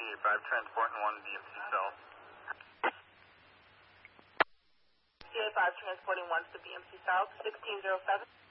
CA5 transporting 1 BMC South. CA5 transporting 1 to BMC South, 1607.